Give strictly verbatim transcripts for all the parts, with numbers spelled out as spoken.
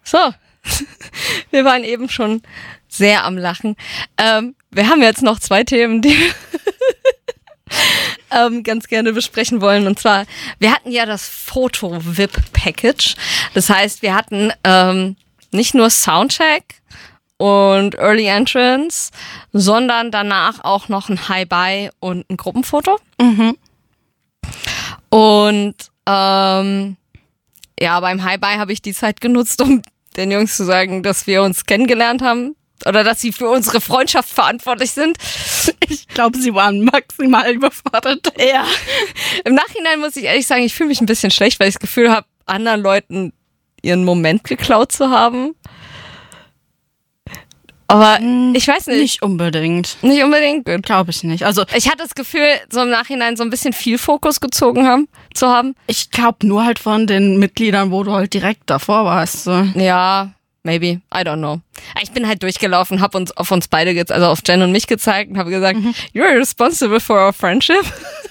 So, wir waren eben schon sehr am Lachen. Ähm, wir haben jetzt noch zwei Themen, die wir ähm, ganz gerne besprechen wollen. Und zwar, wir hatten ja das Foto-V I P-Package. Das heißt, wir hatten ähm, nicht nur Soundcheck und Early Entrance, sondern danach auch noch ein Hi-Bye und ein Gruppenfoto. Mhm. Und ähm, ja, beim Hi-Bye habe ich die Zeit genutzt, um den Jungs zu sagen, dass wir uns kennengelernt haben oder dass sie für unsere Freundschaft verantwortlich sind. Ich glaube, sie waren maximal überfordert. Ja. Im Nachhinein muss ich ehrlich sagen, ich fühle mich ein bisschen schlecht, weil ich das Gefühl habe, anderen Leuten ihren Moment geklaut zu haben. Aber ich weiß nicht. Nicht unbedingt. Nicht unbedingt? Gut. Glaube ich nicht. Also Ich hatte das Gefühl, so im Nachhinein so ein bisschen viel Fokus gezogen haben, zu haben. ich glaube nur halt von den Mitgliedern, wo du halt direkt davor warst. So. Ja, maybe. I don't know. Ich bin halt durchgelaufen, habe uns auf uns beide, ge- also auf Jen und mich gezeigt und habe gesagt, mhm. You're responsible for our friendship.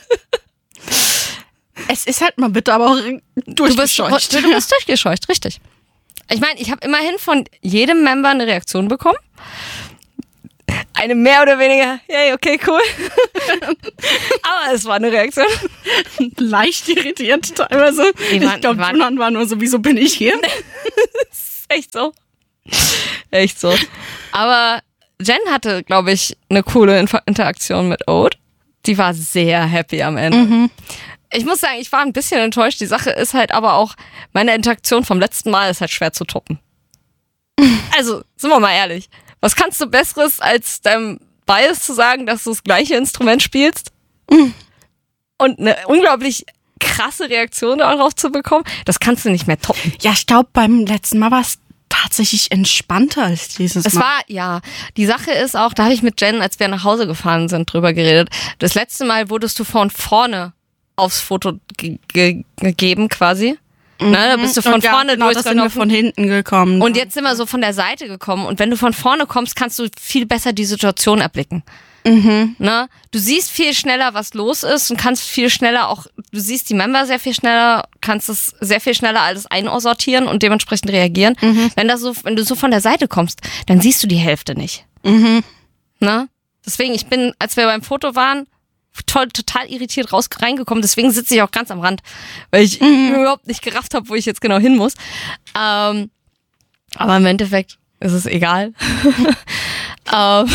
Es ist halt mal bitte aber auch durchgescheucht. Du bist, du bist durchgescheucht, richtig. Ich meine, ich habe immerhin von jedem Member eine Reaktion bekommen. Eine mehr oder weniger, hey, okay, cool. Aber es war eine Reaktion. Leicht irritiert teilweise. Die waren- ich glaube, die waren- Jonan war nur so, wieso bin ich hier? Echt so. Echt so. Aber Jen hatte, glaube ich, eine coole Inf- Interaktion mit Ode. Die war sehr happy am Ende. Mhm. Ich muss sagen, ich war ein bisschen enttäuscht. Die Sache ist halt aber auch, meine Interaktion vom letzten Mal ist halt schwer zu toppen. Also, sind wir mal ehrlich. Was kannst du Besseres, als deinem Bias zu sagen, dass du das gleiche Instrument spielst? Mhm. Und eine unglaublich krasse Reaktion darauf zu bekommen? Das kannst du nicht mehr toppen. Ja, ich glaube, beim letzten Mal war es tatsächlich entspannter als dieses Es Mal. war, ja, die Sache ist auch, da habe ich mit Jen, als wir nach Hause gefahren sind, drüber geredet. Das letzte Mal wurdest du von vorne aufs Foto ge- ge- gegeben quasi. Mhm. Na, da bist du von Und ja, vorne genau, das sind wir durchgelaufen. von hinten gekommen. Und jetzt sind wir so von der Seite gekommen. Und wenn du von vorne kommst, kannst du viel besser die Situation erblicken. Mhm. Ne? Du siehst viel schneller, was los ist und kannst viel schneller auch, du siehst die Member sehr viel schneller, kannst es sehr viel schneller alles einsortieren und dementsprechend reagieren. Mhm. Wenn das so, wenn du so von der Seite kommst, dann siehst du die Hälfte nicht. Mhm. Ne? Deswegen, ich bin, als wir beim Foto waren, toll, total irritiert raus reingekommen. Deswegen sitze ich auch ganz am Rand, weil ich Mhm. überhaupt nicht gerafft habe, wo ich jetzt genau hin muss. Ähm, aber im Endeffekt ist es egal. ähm,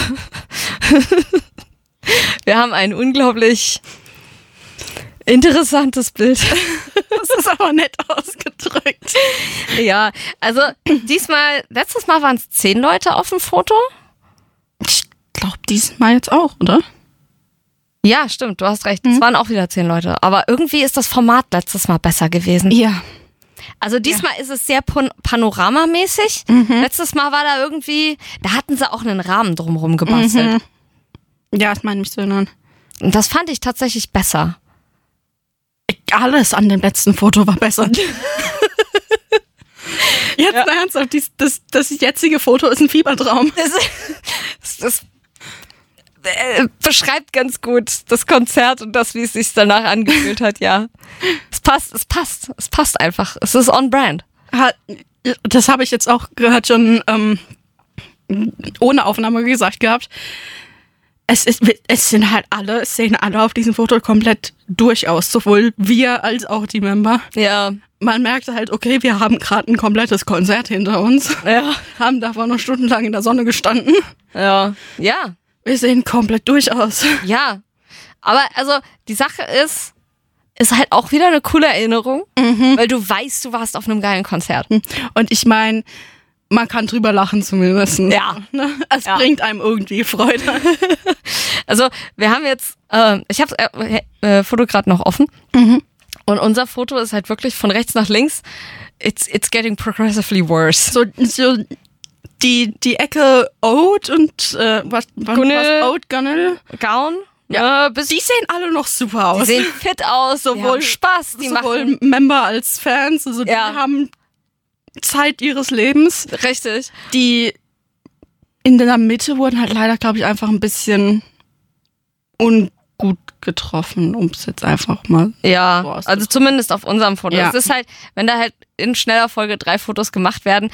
wir haben ein unglaublich interessantes Bild. Das ist aber nett ausgedrückt. Ja, also diesmal, letztes Mal waren es zehn Leute auf dem Foto. Ich glaube, diesmal jetzt auch, oder? Ja, stimmt, du hast recht. Es waren auch wieder zehn Leute. Aber irgendwie ist das Format letztes Mal besser gewesen. Ja. Also diesmal ist es sehr pan- panoramamäßig. Letztes Mal war da irgendwie, da hatten sie auch einen Rahmen drumherum gebastelt. Mhm. Ja, das meine ich zu erinnern. Und das fand ich tatsächlich besser. Alles an dem letzten Foto war besser. Jetzt Ja. ernsthaft, dies, das, das jetzige Foto ist ein Fiebertraum. Das, das, das äh, beschreibt ganz gut das Konzert und das, wie es sich danach angefühlt hat, ja. Es passt, es passt, es passt einfach. Es ist on brand. Hat- Das habe ich jetzt auch gerade schon ähm, ohne Aufnahme gesagt gehabt. Es, ist, es sind halt alle, es sehen alle auf diesem Foto komplett durch aus, sowohl wir als auch die Member. Ja. Man merkt halt, okay, wir haben gerade ein komplettes Konzert hinter uns, Ja. haben davor noch stundenlang in der Sonne gestanden. Ja. Ja. Wir sehen komplett durch aus. Ja. Aber also, die Sache ist, ist halt auch wieder eine coole Erinnerung, weil du weißt, du warst auf einem geilen Konzert. Und ich meine, man kann drüber lachen zumindest. Ja. Ne? Es Ja. bringt einem irgendwie Freude. Also, wir haben jetzt, äh, ich habe das äh, äh, Foto gerade noch offen. Und unser Foto ist halt wirklich von rechts nach links. It's, it's getting progressively worse. So, so die, die Ecke Ode und äh, was, was, Gunnel. was Ode, Gunnel, Gown. Ja. Äh, bis die sehen alle noch super aus. die sehen fit aus, Sowohl- sowohl Spaß, die sowohl machen. Member als Fans, also Ja. die haben Zeit ihres Lebens. Richtig. Die in der Mitte wurden halt leider, glaube ich, einfach ein bisschen ungut getroffen, um es jetzt einfach mal. Ja, So auszudrücken. also zumindest auf unserem Foto. Ja. Es ist halt, wenn da halt in schneller Folge drei Fotos gemacht werden,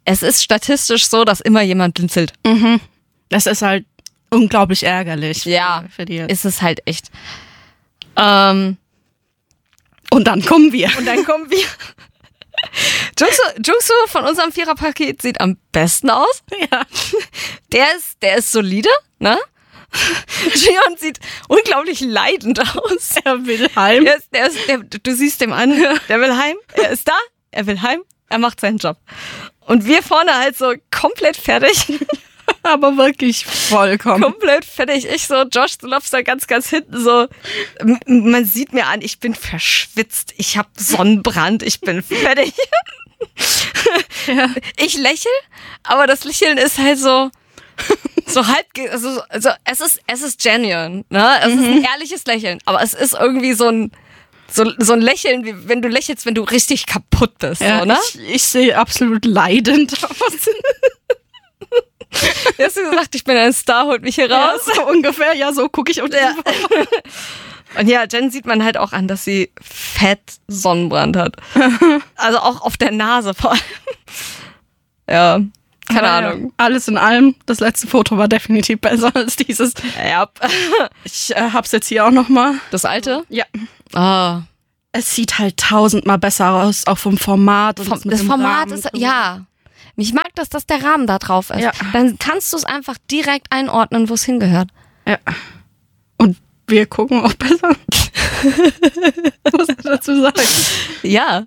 es ist statistisch so, dass immer jemand blinzelt. Mhm. Das ist halt unglaublich ärgerlich. Ja, für die. ist es halt echt. Ähm, und dann kommen wir. Und dann kommen wir. Jungsu, Jungsu von unserem Viererpaket sieht am besten aus. Ja. Der ist, der ist solide, ne? Jion sieht unglaublich leidend aus. Er will heim. Der ist, der ist, der, du siehst dem an, der will heim. Er ist da, er will heim, er macht seinen Job. Und wir vorne halt so komplett fertig. Aber wirklich vollkommen. Komplett fertig. Ich so, Josh, du läufst da ganz, ganz hinten so. M- Man sieht mir an, ich bin verschwitzt. Ich habe Sonnenbrand. Ich bin fertig. Ja. Ich lächel, aber das Lächeln ist halt so, so halb, ge- also, also es ist, es ist genuine, ne? Es mhm. ist ein ehrliches Lächeln, aber es ist irgendwie so ein, so, so ein Lächeln, wie wenn du lächelst, wenn du richtig kaputt bist, Ja, so, ne? ich, ich sehe absolut leidend aus. Du hast du gesagt, ich bin ein Star, holt mich hier raus. Ja, so ungefähr, ja, so gucke ich unter Ja. die Und ja, Jen sieht man halt auch an, dass sie fett Sonnenbrand hat. Also auch auf der Nase vor allem. Ja, keine Aber Ahnung. Ja, alles in allem, das letzte Foto war definitiv besser als dieses. Ja. Ich äh, hab's jetzt hier auch nochmal. Das alte? Ja. Ah. Es sieht halt tausendmal besser aus, auch vom Format. Und Vom, mit das dem Format Rahmen. ist, ja. Ich mag das, dass der Rahmen da drauf ist. Ja. Dann kannst du es einfach direkt einordnen, wo es hingehört. Ja. Und wir gucken auch besser. Was soll ich dazu sagen? Ja.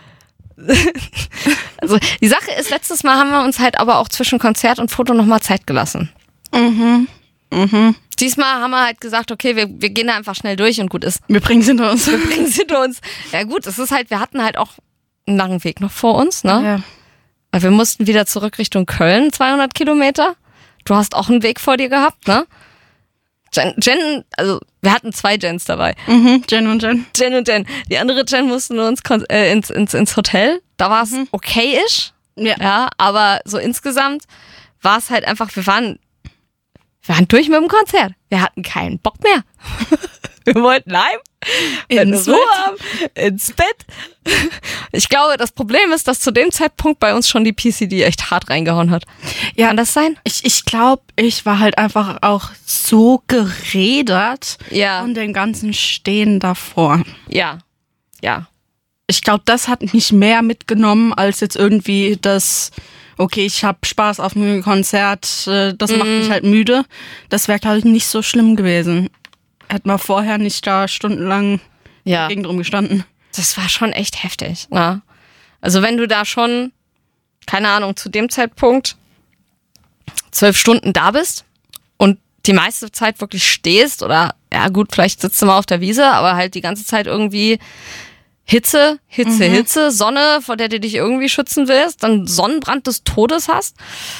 Also die Sache ist, letztes Mal haben wir uns halt aber auch zwischen Konzert und Foto nochmal Zeit gelassen. Mhm. Mhm. Diesmal haben wir halt gesagt, okay, wir, wir gehen da einfach schnell durch und gut ist. Wir bringen es hinter uns. Wir bringen es hinter uns. Ja gut, es ist halt, wir hatten halt auch einen langen Weg noch vor uns, ne? Ja. Weil wir mussten wieder zurück Richtung Köln, zweihundert Kilometer. Du hast auch einen Weg vor dir gehabt, ne? Jen, Jen also wir hatten zwei Jens dabei. Mhm. Jen und Jen. Jen und Jen. Die andere Jen mussten nur ins, Kon- äh, ins, ins, ins Hotel. Da war es Mhm. okay-ish. Ja. Ja, aber so insgesamt war es halt einfach, wir waren, wir waren durch mit dem Konzert. Wir hatten keinen Bock mehr. Wir wollten heim, Ins Ruhe Bett. haben, ins Bett. Ich glaube, das Problem ist, dass zu dem Zeitpunkt bei uns schon die P C D echt hart reingehauen hat. Ja. Kann das sein? Ich, ich glaube, ich war halt einfach auch so gerädert Ja. von dem ganzen Stehen davor. Ja. Ja. Ich glaube, das hat mich mehr mitgenommen als jetzt irgendwie das, okay, ich habe Spaß auf dem Konzert, äh, das macht mich halt müde. Das wäre, glaube ich, nicht so schlimm gewesen. Hätten wir vorher nicht da stundenlang Ja. gegen drum gestanden. Das war schon echt heftig. Ja. Also wenn du da schon, keine Ahnung, zu dem Zeitpunkt zwölf Stunden da bist und die meiste Zeit wirklich stehst oder, ja gut, vielleicht sitzt du mal auf der Wiese, aber halt die ganze Zeit irgendwie Hitze, Hitze, Mhm. Hitze, Sonne, vor der du dich irgendwie schützen willst, dann Sonnenbrand des Todes hast,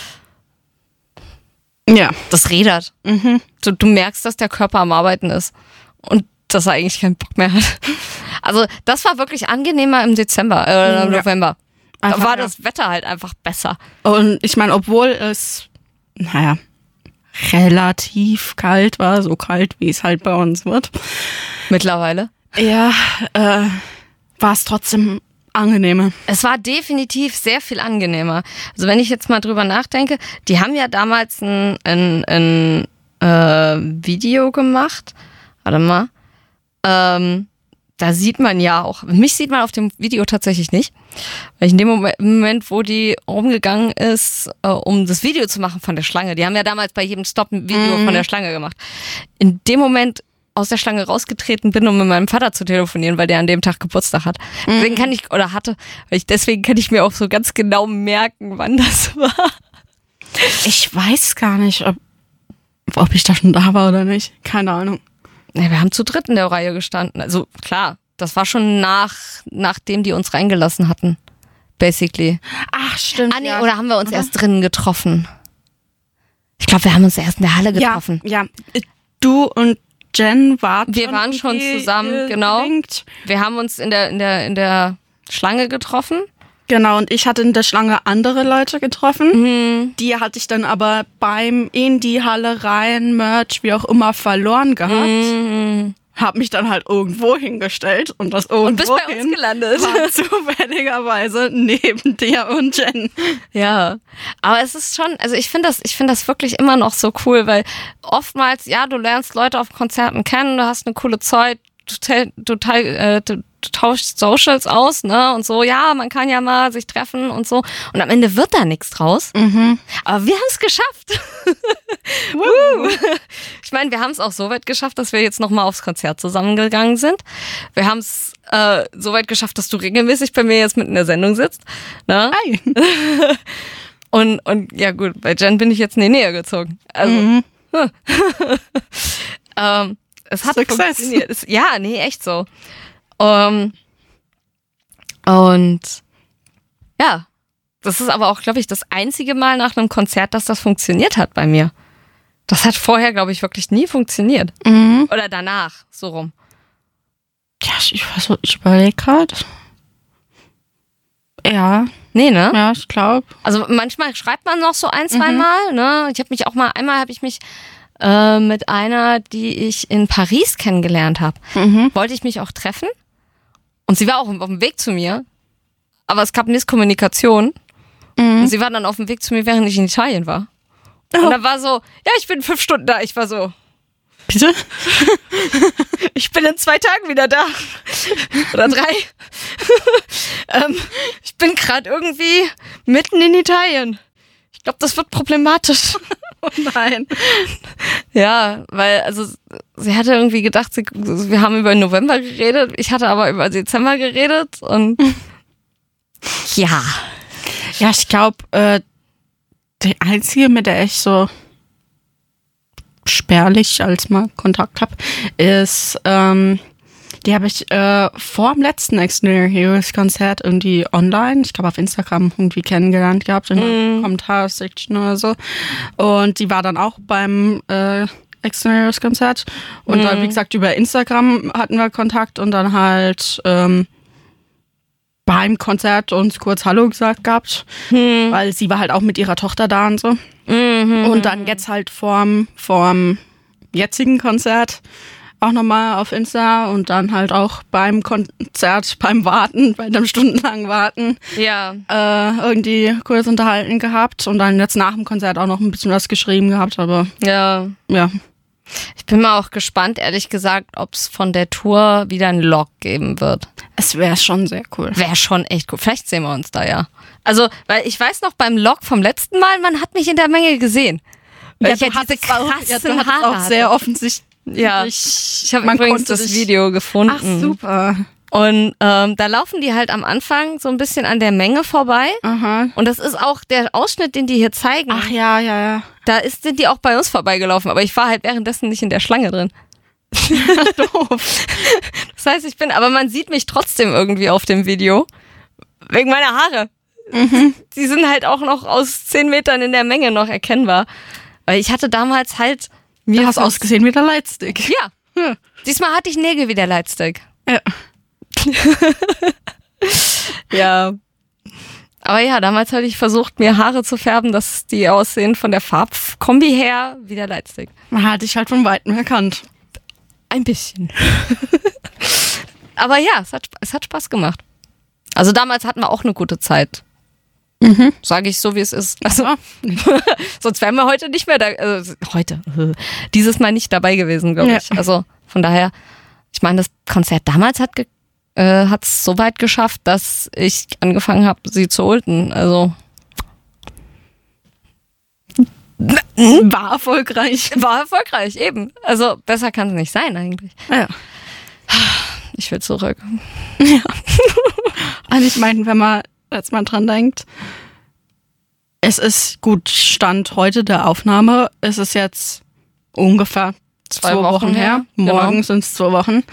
Ja. das rädert. Mhm. Du, du merkst, dass der Körper am Arbeiten ist und dass er eigentlich keinen Bock mehr hat. Also das war wirklich angenehmer im Dezember, äh, im Ja. November. Da Einfach, war ja. das Wetter halt einfach besser. Und ich meine, obwohl es, naja, relativ kalt war, so kalt, wie es halt bei uns wird, Mittlerweile. ja, äh, war es trotzdem angenehmer. Es war definitiv sehr viel angenehmer. Also wenn ich jetzt mal drüber nachdenke, die haben ja damals ein, ein, ein äh, Video gemacht. Warte mal. Ähm, da sieht man ja auch, mich sieht man auf dem Video tatsächlich nicht, weil ich in dem Moment, Moment wo die rumgegangen ist, äh, um das Video zu machen von der Schlange, die haben ja damals bei jedem Stop ein Video Mhm. von der Schlange gemacht. In dem Moment aus der Schlange rausgetreten bin, um mit meinem Vater zu telefonieren, weil der an dem Tag Geburtstag hat. Deswegen kann ich, oder hatte, weil ich, deswegen kann ich mir auch so ganz genau merken, wann das war. Ich weiß gar nicht, ob, ob ich da schon da war oder nicht. Keine Ahnung. Ja, wir haben zu dritt in der Reihe gestanden. Also klar, das war schon nach, nachdem die uns reingelassen hatten. Basically. Ach, stimmt. Ah, nee, ja. oder haben wir uns Oder? erst drinnen getroffen? Ich glaube, wir haben uns erst in der Halle getroffen. Ja, ja. Du und Jen wart Wir waren schon irgendwie, zusammen, äh, genau. gelinkt. Wir haben uns in der, in der, in der Schlange getroffen. Genau, und ich hatte in der Schlange andere Leute getroffen. Mhm. Die hatte ich dann aber beim in die Halle rein, Merch, wie auch immer, verloren gehabt. Mhm. hab mich dann halt irgendwo hingestellt und das irgendwo Und bist bei uns gelandet. war zufälligerweise neben dir und Jen. Ja, aber es ist schon, also ich finde das, ich finde das wirklich immer noch so cool, weil oftmals, ja, du lernst Leute auf Konzerten kennen, du hast eine coole Zeit, du, te- du, te- äh, du, du tauschst Socials aus, ne, und so, ja, man kann ja mal sich treffen und so, und am Ende wird da nichts draus. Mhm. Aber wir haben es geschafft. Woo. Ich meine, wir haben es auch so weit geschafft, dass wir jetzt nochmal aufs Konzert zusammengegangen sind. Wir haben es äh, so weit geschafft, dass du regelmäßig bei mir jetzt mit in der Sendung sitzt. Ne? Hi. Und, und ja gut, bei Jen bin ich jetzt in die Nähe gezogen. Also, Mhm. ähm, es hat Success. funktioniert. Es, ja, nee, echt so. Um, und ja, das ist aber auch, glaube ich, das einzige Mal nach einem Konzert, dass das funktioniert hat bei mir. Das hat vorher, glaube ich, wirklich nie funktioniert. Mhm. Oder danach, so rum. Ja, ich, weiß, ich überlege gerade. Ja, Nee, ne? ja, ich glaube. Also manchmal schreibt man noch so ein, zwei Mhm. Mal, ne? Ich habe mich auch mal, einmal habe ich mich äh, mit einer, die ich in Paris kennengelernt habe, Mhm. wollte ich mich auch treffen. Und sie war auch auf dem Weg zu mir. Aber es gab Misskommunikation. Mhm. Und sie war dann auf dem Weg zu mir, während ich in Italien war. Oh. Und dann war so, ja, ich bin fünf Stunden da. Ich war so, Bitte? ich bin in zwei Tagen wieder da. Oder drei. ähm, ich bin gerade irgendwie mitten in Italien. Ich glaube, das wird problematisch. Oh nein. Ja, weil, also, sie hatte irgendwie gedacht, sie, wir haben über November geredet. Ich hatte aber über Dezember geredet. Und ja. Ja, ich glaube, äh, die einzige, mit der ich so spärlich als mal Kontakt habe, ist, ähm, die habe ich äh, vor dem letzten Extraordinary Heroes Konzert irgendwie online, ich glaube auf Instagram irgendwie kennengelernt gehabt, in der Mm. Kommentarsektion oder so. Und die war dann auch beim äh, Extraordinary Heroes Konzert. Und Mm. dann, wie gesagt, über Instagram hatten wir Kontakt und dann halt ähm, beim Konzert uns kurz Hallo gesagt gehabt, Hm. weil sie war halt auch mit ihrer Tochter da und so. Mhm. Und dann jetzt halt vorm, vorm jetzigen Konzert auch nochmal auf Insta und dann halt auch beim Konzert, beim Warten, bei einem stundenlangen Warten, Ja. äh, irgendwie kurz unterhalten gehabt und dann jetzt nach dem Konzert auch noch ein bisschen was geschrieben gehabt, aber Ja. ja. Ich bin mal auch gespannt, ehrlich gesagt, ob es von der Tour wieder einen Log geben wird. Es wäre schon sehr cool. Wäre schon echt cool. Vielleicht sehen wir uns da ja. Also, weil ich weiß noch beim Log vom letzten Mal, man hat mich in der Menge gesehen. Weil ich ja diese hattest auch- krassen ja, du hattest Haare auch sehr hatte. offensichtlich. Ja, ich habe man übrigens konnte das dich- Video gefunden. Ach, super. Und ähm, da laufen die halt am Anfang so ein bisschen an der Menge vorbei. Aha. Und das ist auch der Ausschnitt, den die hier zeigen. Ach ja, ja, ja. Da ist, sind die auch bei uns vorbeigelaufen. Aber ich war halt währenddessen nicht in der Schlange drin. Doof. Das heißt, ich bin, aber man sieht mich trotzdem irgendwie auf dem Video. Wegen meiner Haare. Mhm. Die sind halt auch noch aus zehn Metern in der Menge noch erkennbar. Weil ich hatte damals halt Du mir hast fast- ausgesehen wie der Lightstick. Ja. Ja. Diesmal hatte ich Nägel wie der Lightstick. Ja. Ja. Aber ja, damals hatte ich versucht, mir Haare zu färben, dass die aussehen von der Farbkombi her wie der Lightstick. Man hat dich halt von Weitem erkannt. Ein bisschen. Aber ja, es hat, es hat Spaß gemacht. Also damals hatten wir auch eine gute Zeit. Mhm. Sage ich so, wie es ist. Also, Ja. sonst wären wir heute nicht mehr da. Äh, heute. Äh, dieses Mal nicht dabei gewesen, glaube Ja. ich. Also von daher, ich meine, das Konzert damals hat ge äh, hat's so weit geschafft, dass ich angefangen habe, sie zu ulten. Also War erfolgreich. war erfolgreich, eben. Also besser kann es nicht sein eigentlich. Ja. Ich will zurück. Also ich meine, wenn man jetzt mal dran denkt, es ist gut, Stand heute der Aufnahme, es ist jetzt ungefähr zwei, Wochen, Wochen her. her, genau. Morgen sind es zwei Wochen.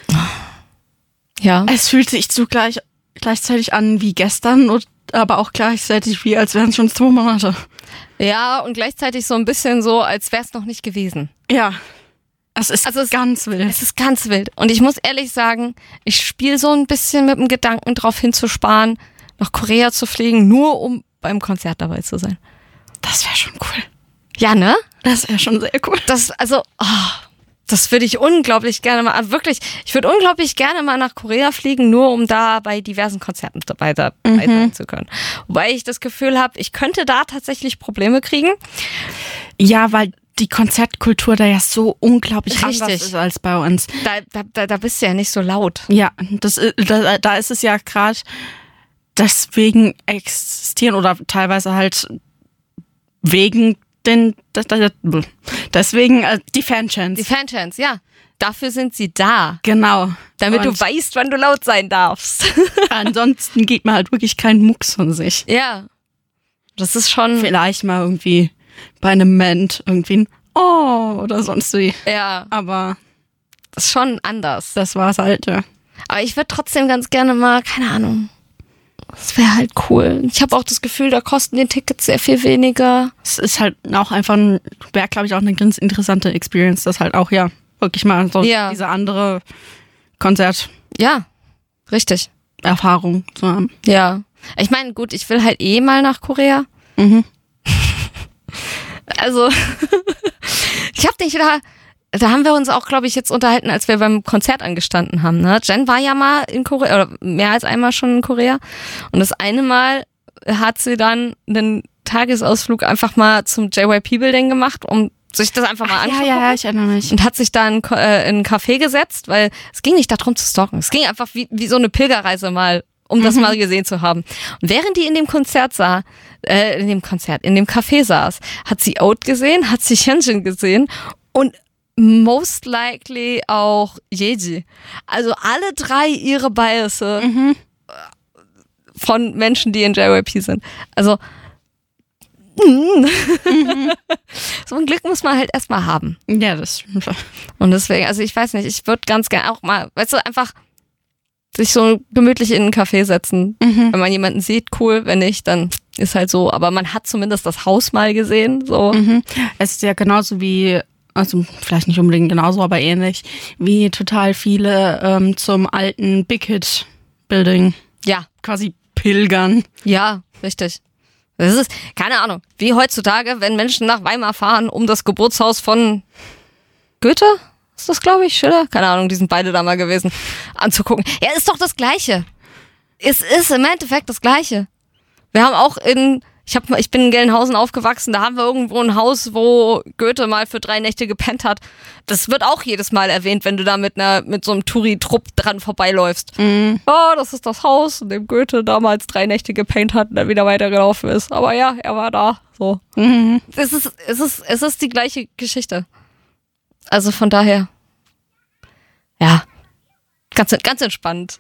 Ja. Es fühlt sich zugleich gleichzeitig an wie gestern, und, aber auch gleichzeitig wie, als wären es schon zwei Monate. Ja, und gleichzeitig so ein bisschen so, als wäre es noch nicht gewesen. Ja. Es ist Also es- ganz wild. Es ist ganz wild. Und ich muss ehrlich sagen, ich spiele so ein bisschen mit dem Gedanken, drauf hinzusparen, nach Korea zu fliegen, nur um beim Konzert dabei zu sein. Das wäre schon cool. Ja, ne? Das wäre schon sehr cool. Das, also, oh, Das würde ich unglaublich gerne mal, wirklich, ich würde unglaublich gerne mal nach Korea fliegen, nur um da bei diversen Konzerten dabei, dabei Mhm. sein zu können. Wobei ich das Gefühl habe, ich könnte da tatsächlich Probleme kriegen. Ja, weil die Konzertkultur da ja so unglaublich Richtig. anders ist als bei uns. Da, da, da bist du ja nicht so laut. Ja, das, ist- da, da ist es ja gerade deswegen existieren oder teilweise halt wegen den, das- das- deswegen äh, die Fanchants. Die Fanchants, ja. Dafür sind sie da. Genau. Damit du Und weißt, wann du laut sein darfst. ansonsten geht man halt wirklich keinen Mucks von sich. Ja. Das ist schon, Vielleicht mal irgendwie bei einem Ment irgendwie ein Oh oder sonst wie. ja, Aber das ist schon anders. das war's halt, ja. Aber ich würde trotzdem ganz gerne mal, keine Ahnung. Das wäre halt cool. Ich habe auch das Gefühl, da kosten die Tickets sehr viel weniger. Es ist halt auch einfach ein, wäre glaube ich auch eine ganz interessante Experience, das halt auch, ja, wirklich mal so Ja. diese andere Konzerterfahrung Ja, richtig. zu haben. Ja. Ich meine, gut, ich will halt eh mal nach Korea. Mhm. Also, ich habe dich wieder, da haben wir uns auch, glaube ich, jetzt unterhalten, als wir beim Konzert angestanden haben. Ne? Jen war ja mal in Korea, oder mehr als einmal schon in Korea. Und das eine Mal hat sie dann einen Tagesausflug einfach mal zum J Y P-Building gemacht, um sich das einfach mal Ja, anzugucken. ja, ja, ich erinnere mich. Und hat sich da in, Ko- äh, in ein Café gesetzt, weil es ging nicht darum zu stalken. Es ging einfach wie, wie so eine Pilgerreise mal, um das mal gesehen zu haben. Und während die in dem Konzert sah, äh, in dem Konzert, in dem Café saß, hat sie Out gesehen, hat sie Hyunjin gesehen und most likely auch Yeji. Also alle drei ihre Biases Mhm. von Menschen, die in J Y P sind. Also mm. so ein Glück muss man halt erstmal haben. Ja, das stimmt. Und deswegen, also ich weiß nicht, ich würde ganz gerne auch mal, weißt du, einfach sich so gemütlich in einen Café setzen. Mhm. Wenn man jemanden sieht, cool, wenn nicht, dann ist halt so. Aber man hat zumindest das Haus mal gesehen, so. Mhm. Es ist ja genauso wie, also vielleicht nicht unbedingt genauso, aber ähnlich, wie total viele ähm, zum alten Big Hit Building Ja, quasi pilgern. ja, richtig. Das ist, keine Ahnung, wie heutzutage, wenn Menschen nach Weimar fahren, um das Geburtshaus von Goethe, ist das, glaube ich, Schiller? Keine Ahnung, die sind beide da mal gewesen, anzugucken. Ja, ist doch das Gleiche. Es ist im Endeffekt das Gleiche. Wir haben auch in, ich, hab, ich bin in Gelnhausen aufgewachsen, da haben wir irgendwo ein Haus, wo Goethe mal für drei Nächte gepennt hat. Das wird auch jedes Mal erwähnt, wenn du da mit, einer, mit so einem Touri-Trupp dran vorbeiläufst. Mhm. Ja, das ist das Haus, in dem Goethe damals drei Nächte gepennt hat und dann wieder weitergelaufen ist. Aber ja, er war da. So. Mhm. Es ist, es ist, es ist die gleiche Geschichte. Also von daher. Ja. Ganz, ganz entspannt.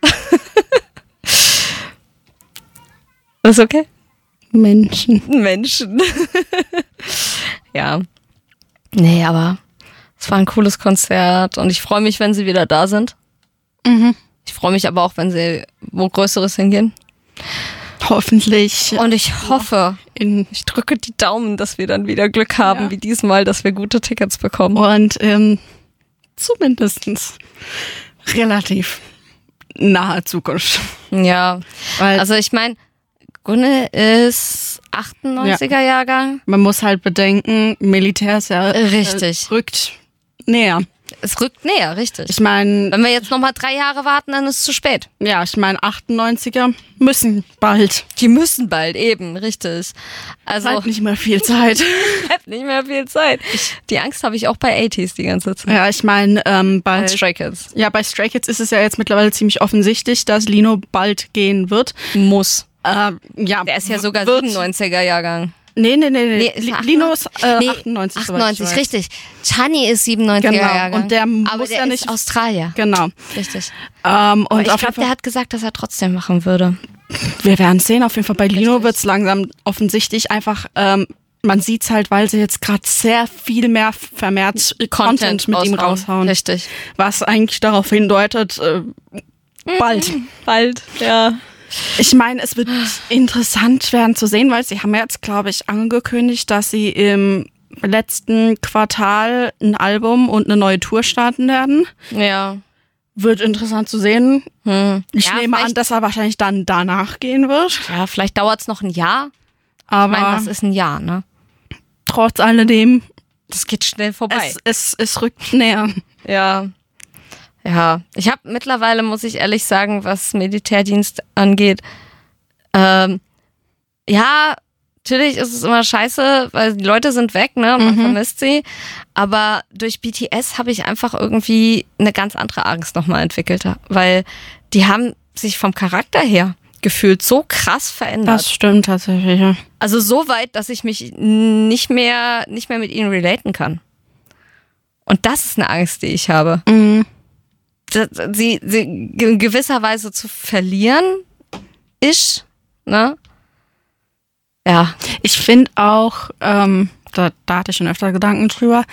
Ist okay? Menschen. Menschen. Ja. Nee, aber es war ein cooles Konzert und ich freue mich, wenn sie wieder da sind. Mhm. Ich freue mich aber auch, wenn sie wo Größeres hingehen. Hoffentlich Und ich hoffe, in ich drücke die Daumen, dass wir dann wieder Glück haben, Ja. wie diesmal, dass wir gute Tickets bekommen. und in zumindestens relativ naher Zukunft. Ja, Weil also ich meine, Gunne ist achtundneunziger Jahrgang. man muss halt bedenken, Militär ist ja Richtig. äh, rückt näher. Es rückt näher, richtig. Ich meine, Wenn wir jetzt nochmal drei Jahre warten, dann ist es zu spät. ja, ich meine, achtundneunziger müssen bald. Die müssen bald eben, richtig. Also Halt nicht mehr viel Zeit. bleibt nicht mehr viel Zeit. Die Angst habe ich auch bei achtziger die ganze Zeit. Ja, ich meine, ähm, bei Und Stray Kids. ja, bei Stray Kids ist es ja jetzt mittlerweile ziemlich offensichtlich, dass Lino bald gehen wird. Muss. Äh, ja, Der ist ja sogar wird, siebenundneunziger Jahrgang. Nee, nee, nee, nee. Nee, ist Li- er Lino ist äh, Nee, achtundneunzig. soweit ich achtundneunzig, weiß. richtig. Chani ist siebenundneunziger Genau, Jahrgang. und der Aber muss der ja ist nicht- Australier. Genau. Richtig. Ähm, Aber und ich auf jeden glaube, der Fall, hat gesagt, dass er trotzdem machen würde. wir werden sehen. Auf jeden Fall bei Lino Richtig. wird es langsam offensichtlich einfach. Ähm, man sieht's halt, weil sie jetzt gerade sehr viel mehr vermehrt Content, mit ihm raushauen, Richtig. was eigentlich darauf hindeutet, äh, bald. Bald, ja. Ich meine, es wird interessant werden zu sehen, weil sie haben jetzt, glaube ich, angekündigt, dass sie im letzten Quartal ein Album und eine neue Tour starten werden. Ja. Wird interessant zu sehen. Hm. Ich ja, nehme an, vielleicht- dass er wahrscheinlich dann danach gehen wird. Ja, vielleicht dauert es noch ein Jahr. Ich Aber meine, was ist ein Jahr, ne? trotz alledem, Das geht schnell vorbei. es, es, es rückt näher. Ja. Ja. Ich habe mittlerweile, muss ich ehrlich sagen, was Militärdienst angeht, ähm, ja, natürlich ist es immer scheiße, weil die Leute sind weg, ne, und man Mhm. vermisst sie. Aber durch B T S habe ich einfach irgendwie eine ganz andere Angst nochmal entwickelt, weil die haben sich vom Charakter her gefühlt so krass verändert. Das stimmt tatsächlich, ja. Also so weit, dass ich mich nicht mehr, nicht mehr mit ihnen relaten kann. Und das ist eine Angst, die ich habe. Mhm. Das- Sie, sie in gewisser Weise zu verlieren, ist, ne? Ja. Ich finde auch, ähm, da, da hatte ich schon öfter Gedanken drüber,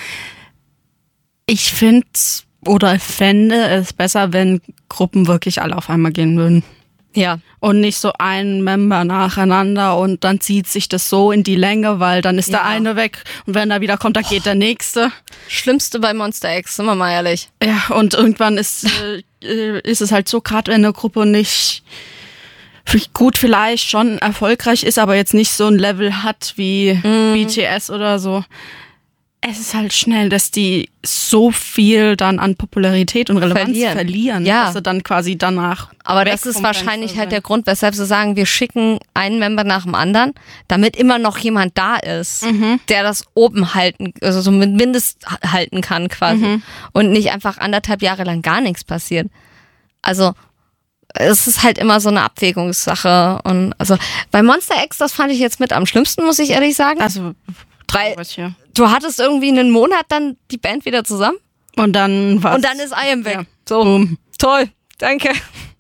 ich finde oder fände es besser, wenn Gruppen wirklich alle auf einmal gehen würden. Ja. Und nicht so ein Member nacheinander und dann zieht sich das so in die Länge, weil dann ist Ja. der eine weg und wenn er wieder kommt, dann geht der nächste. Schlimmste bei Monster X, sind wir mal ehrlich. Ja, und irgendwann ist, äh, äh, ist es halt so, gerade wenn eine Gruppe nicht gut vielleicht schon erfolgreich ist, aber jetzt nicht so ein Level hat wie Mhm. B T S oder so. Es ist halt schnell, dass die so viel dann an Popularität und Relevanz Verlieren. verlieren, Ja. dass sie dann quasi danach Aber weg das ist vom wahrscheinlich Fenster halt der sind. Grund, weshalb sie sagen, wir schicken einen Member nach dem anderen, damit immer noch jemand da ist, Mhm. der das oben halten, also so mit Mindest halten kann quasi. Mhm. Und nicht einfach anderthalb Jahre lang gar nichts passiert. Also es ist halt immer so eine Abwägungssache. Und also bei Monster X, das fand ich jetzt mit am schlimmsten, muss ich ehrlich sagen. Also Weil traurig, ja. du hattest irgendwie einen Monat dann die Band wieder zusammen Und dann war und dann ist I Am weg. Ja. So, Boom. toll, danke.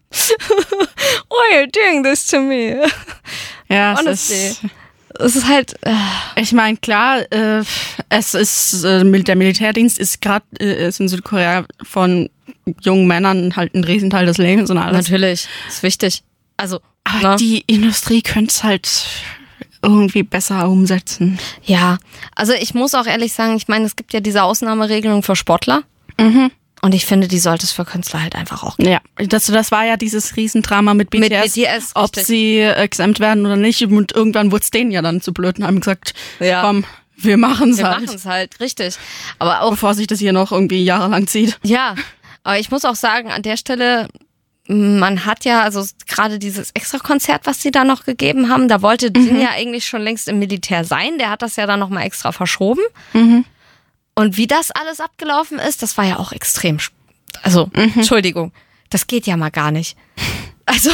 Why are you doing this to me? Ja, es Honestly. ist, Es ist halt, äh, ich meine, klar, äh, es ist, äh, Mil- der Militärdienst ist gerade äh, ist in Südkorea von jungen Männern halt ein Riesenteil des Lebens und alles. natürlich, ist wichtig. Also, Aber ne? die Industrie könnte es halt irgendwie besser umsetzen. Ja, also ich muss auch ehrlich sagen, ich meine, es gibt ja diese Ausnahmeregelung für Sportler Mhm. und ich finde, die sollte es für Künstler halt einfach auch geben. Ja, das, das war ja dieses Riesendrama mit B T S, Mit B T S, ob richtig. sie exempt werden oder nicht. Und irgendwann wurde es denen ja dann zu blöd und haben gesagt, Ja. komm, wir machen es Wir halt. machen es halt, richtig. Aber auch, Bevor sich das hier noch irgendwie jahrelang zieht. ja, aber ich muss auch sagen, an der Stelle, man hat ja, also gerade dieses Extra-Konzert, was sie da noch gegeben haben, da wollte Jin ja eigentlich schon längst im Militär sein. Der hat das ja dann nochmal extra verschoben. Mhm. Und wie das alles abgelaufen ist, das war ja auch extrem. sp- Also, Entschuldigung, das geht ja mal gar nicht. Also,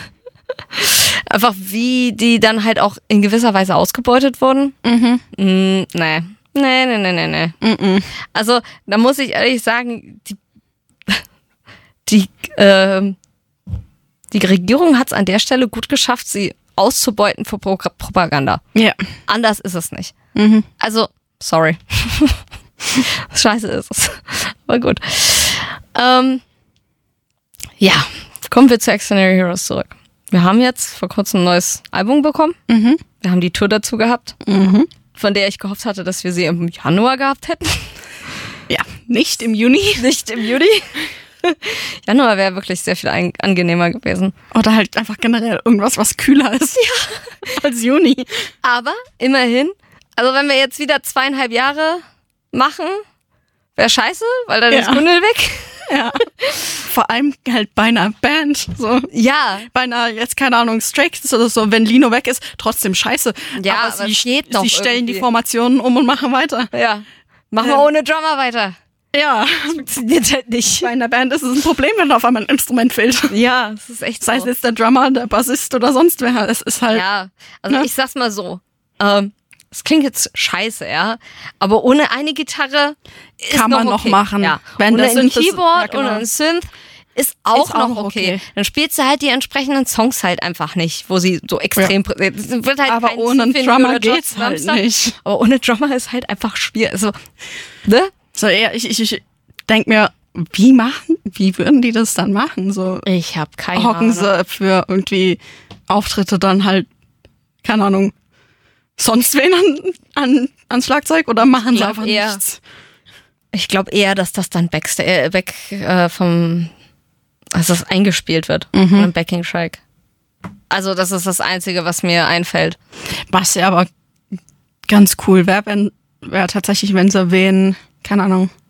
einfach wie die dann halt auch in gewisser Weise ausgebeutet wurden. Mhm. Mm, nee. Nee, nee, nee, nee, nee. Mhm. Also, da muss ich ehrlich sagen, die, die, ähm, die Regierung hat es an der Stelle gut geschafft, sie auszubeuten für Pro Propaganda. Ja. Anders ist es nicht. Mhm. Also, sorry. Scheiße ist es. Aber gut. Ähm, ja, kommen wir zu Extraordinary Heroes zurück. Wir haben jetzt vor kurzem ein neues Album bekommen. Mhm. Wir haben die Tour dazu gehabt, Mhm. von der ich gehofft hatte, dass wir sie im Januar gehabt hätten. Ja, nicht im Juni. Nicht im Juli. Januar wäre wirklich sehr viel ein- angenehmer gewesen. Oder halt einfach generell irgendwas, was kühler ist. Ja. Als Juni. Aber immerhin, also wenn wir jetzt wieder zweieinhalb Jahre machen, wäre scheiße, weil dann Ja. ist Gundel weg. Ja. Vor allem halt bei einer Band. So. Ja, Bei einer, jetzt keine Ahnung, Stray Kids oder so, wenn Lino weg ist, trotzdem scheiße. Ja, aber, aber sie, es geht noch sie stellen irgendwie. die Formationen um und machen weiter. ja. Machen wir Ähm. ohne Drummer weiter. Ja. Funktioniert halt nicht. Bei einer Band ist es ein Problem, wenn auf einmal ein Instrument fehlt. Ja, es ist echt Sei es so. jetzt der Drummer, der Bassist oder sonst wer. Es ist halt. Ja, also Ne? ich sag's mal so. Ähm, es klingt jetzt scheiße, ja. Aber ohne eine Gitarre ist Kann noch man noch okay. machen. Ja. Wenn ohne das ein Synth- Keyboard ja, genau. oder ein Synth ist auch Ist auch noch okay. okay. Dann spielst du halt die entsprechenden Songs halt einfach nicht, wo sie so extrem. prä- Es wird halt Aber kein ohne einen Symphony Drummer oder George geht's halt Samstag. nicht. Aber ohne Drummer ist halt einfach schwierig. Also, ne? So, eher, ich, ich, ich denke mir, wie machen, wie würden die das dann machen? So Ich habe keine hocken Ahnung. sie für irgendwie Auftritte dann halt, keine Ahnung, sonst wen an, an, ans Schlagzeug oder machen sie glaub einfach eher. nichts? Ich glaube eher, dass das dann backsta- äh, weg äh, vom, also das eingespielt wird Mhm. von einem Backing-Track. Also das ist das Einzige, was mir einfällt. Was ja aber ganz cool wäre, wenn wäre tatsächlich, wenn sie wen, keine Ahnung,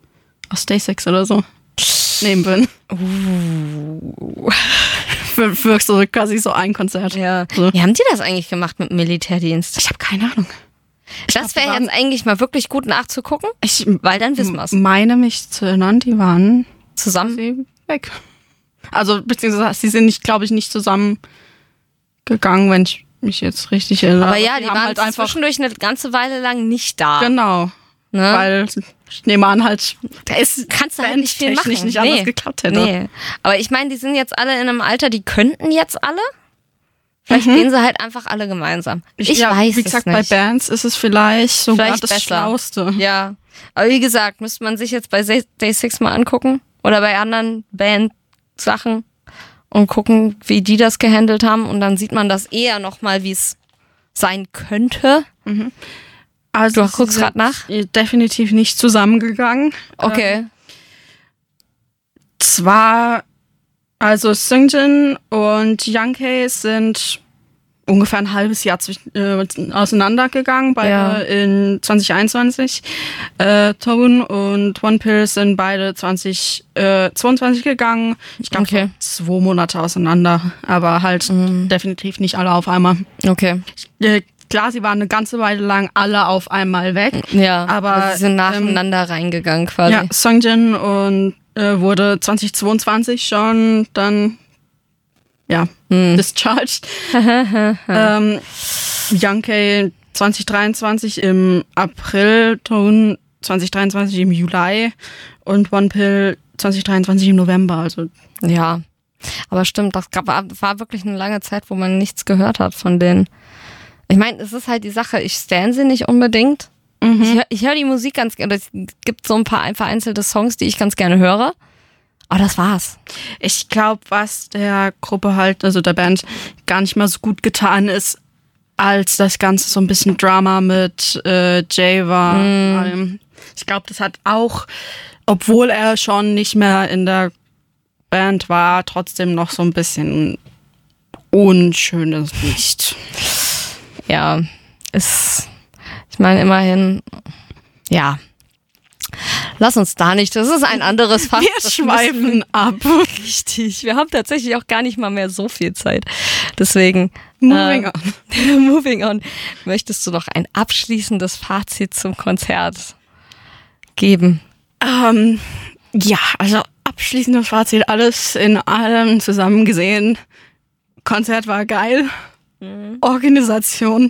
aus Day six oder so nehmen würden. Uh. Für, für so quasi so ein Konzert. Ja. So. Wie haben die das eigentlich gemacht mit dem Militärdienst? Ich habe keine Ahnung. Ich Das glaub, wäre die jetzt eigentlich mal wirklich gut nachzugucken, Ich weil dann wissen wir es. meine mich zu erinnern, die waren Zusammen. sie weg. Also, beziehungsweise, sie sind nicht, glaube ich, nicht zusammen gegangen, wenn ich mich jetzt richtig erinnere. Aber ja, die, haben waren halt einfach. zwischendurch eine ganze Weile lang nicht da. Genau. Ne? Weil ich nehme an, halt, da ist Kannst du halt nicht viel bandtechnisch machen. nicht anders geklappt hätte. Nee. Aber ich meine, die sind jetzt alle in einem Alter, die könnten jetzt alle. Vielleicht Mhm. gehen sie halt einfach alle gemeinsam. Ich, ja, weiß wie gesagt, es bei nicht. Bands ist es vielleicht sogar Vielleicht das besser. Schlauste. Ja. Aber wie gesagt, müsste man sich jetzt bei Day six mal angucken oder bei anderen Band-Sachen und gucken, wie die das gehandelt haben. Und dann sieht man das eher nochmal, wie es sein könnte. Also Du sie guckst sind grad nach? Definitiv nicht zusammengegangen. Okay. Ähm, zwar, also Seungjin und Younghae sind ungefähr ein halbes Jahr zwischen, äh, auseinandergegangen, beide Ja. in zwanzig einundzwanzig. Äh, Tone und Onepill sind beide zwanzig zweiundzwanzig gegangen. Ich glaube, Okay. zwei Monate auseinander, aber halt definitiv nicht alle auf einmal. Okay. Äh, klar, sie waren eine ganze Weile lang alle auf einmal weg. Ja. Aber, also sie sind nacheinander reingegangen quasi. Ja, Seungjin und äh, wurde zwanzig zweiundzwanzig schon dann ja Hm. discharged. ähm, Younghae zwanzig dreiundzwanzig im April, Tone zwanzig dreiundzwanzig im Juli und Onepill zwanzig dreiundzwanzig im November. Also Ja, aber stimmt, das gab, war, war wirklich eine lange Zeit, wo man nichts gehört hat von denen. Ich meine, es ist halt die Sache, ich stan sie nicht unbedingt. Ich höre ich hör die Musik ganz gerne. Es gibt so ein paar vereinzelte Songs, die ich ganz gerne höre. Aber das war's. ich glaube, was der Gruppe halt, also der Band, gar nicht mal so gut getan ist, als das Ganze so ein bisschen Drama mit äh, Jay war. Ähm, Ich glaube, das hat auch, obwohl er schon nicht mehr in der Band war, trotzdem noch so ein bisschen unschönes Licht. Ja, ist, ich meine, immerhin, ja. Lass uns da nicht, das ist ein anderes Fass. Wir Das schweifen ab. Richtig. Wir haben tatsächlich auch gar nicht mal mehr so viel Zeit. Deswegen. Moving äh, on. Moving on. Möchtest du noch ein abschließendes Fazit zum Konzert geben? Ähm, ja, also abschließendes Fazit, alles in allem zusammen gesehen. Konzert war geil. Organisation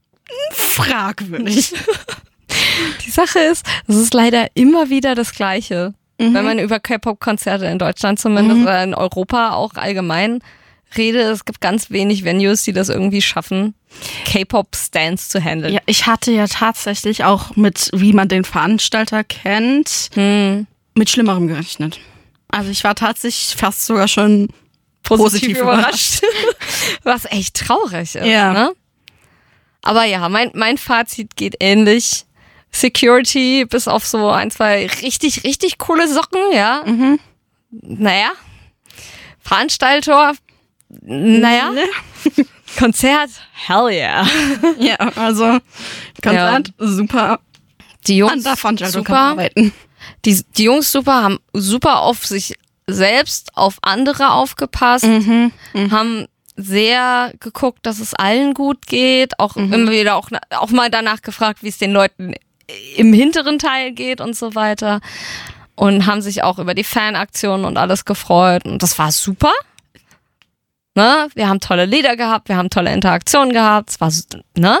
fragwürdig. Die Sache ist, es ist leider immer wieder das Gleiche. Mhm. Wenn man über K-Pop-Konzerte in Deutschland zumindest oder in Europa auch allgemein rede, es gibt ganz wenig Venues, die das irgendwie schaffen, K-Pop-Stands zu handeln. Ja, ich hatte ja tatsächlich auch mit, wie man den Veranstalter kennt, Hm. mit Schlimmerem gerechnet. Also ich war tatsächlich fast sogar schon positiv überrascht. Was echt traurig ist. Ja. Ne? Aber ja, mein, mein Fazit geht ähnlich. Security, bis auf so ein, zwei richtig, richtig coole Socken, ja. Mhm. Naja. Veranstalter, naja. Konzert, hell yeah. Ja, also Konzert, super. Die Jungs, An der Veranstaltung kann super. man arbeiten. Die, die Jungs super, haben super auf sich selbst, auf andere aufgepasst, Mhm. Mhm. haben sehr geguckt, dass es allen gut geht, auch Mhm. immer wieder auch, auch mal danach gefragt, wie es den Leuten im hinteren Teil geht und so weiter. Und haben sich auch über die Fanaktionen und alles gefreut. Und das war super. Ne? Wir haben tolle Lieder gehabt, wir haben tolle Interaktionen gehabt. Es war, ne?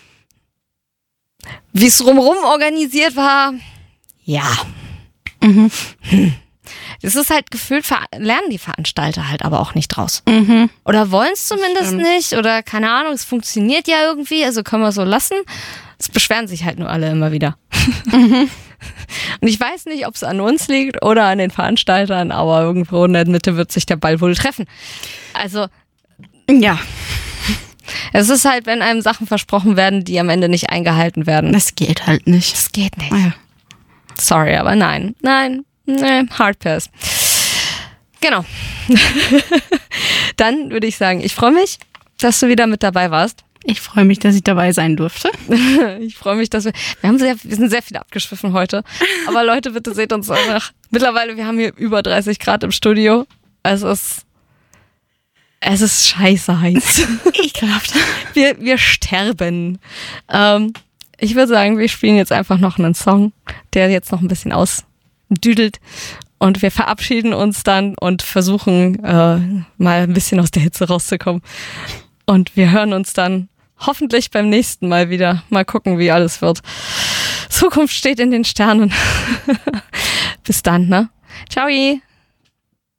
Wie es rumrum organisiert war, ja. Mhm. Das ist halt gefühlt, ver- lernen die Veranstalter halt aber auch nicht draus. Mhm. Oder wollen es zumindest stimmt. nicht. Oder keine Ahnung, es funktioniert ja irgendwie, also können wir es so lassen. Es beschweren sich halt nur alle immer wieder. Und ich weiß nicht, ob es an uns liegt oder an den Veranstaltern, aber irgendwo in der Mitte wird sich der Ball wohl treffen. Also Ja, es ist halt, wenn einem Sachen versprochen werden, die am Ende nicht eingehalten werden. das geht halt nicht. Das geht nicht. Ah ja. Sorry, aber nein. Nein, nee, Hard Pass. Genau. Dann würde ich sagen, ich freue mich, dass du wieder mit dabei warst. Ich freue mich, dass ich dabei sein durfte. Ich freue mich, dass wir, wir haben sehr, wir sind sehr viel abgeschwiffen heute. Aber Leute, bitte seht uns einfach. Mittlerweile, wir haben hier über dreißig Grad im Studio. Es ist, es ist scheiße heiß. Ekelhaft. Wir, wir sterben. Ähm, ich würde sagen, wir spielen jetzt einfach noch einen Song, der jetzt noch ein bisschen ausdüdelt. Und wir verabschieden uns dann und versuchen, äh, mal ein bisschen aus der Hitze rauszukommen. Und wir hören uns dann hoffentlich beim nächsten Mal wieder. Mal gucken, wie alles wird. Zukunft steht in den Sternen. Bis dann, ne? Ciao.